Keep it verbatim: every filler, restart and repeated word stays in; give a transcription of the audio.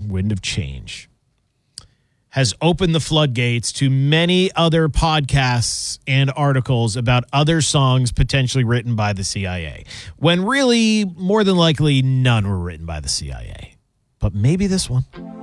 Wind of Change, has opened the floodgates to many other podcasts and articles about other songs potentially written by the C I A, when really, more than likely, none were written by the C I A. But maybe this one.